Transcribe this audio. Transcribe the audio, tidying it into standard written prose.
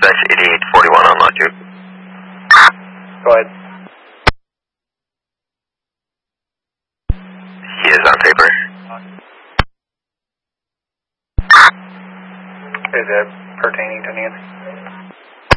8841 on lot 2. Go ahead. He is on paper. Is it pertaining to Nancy?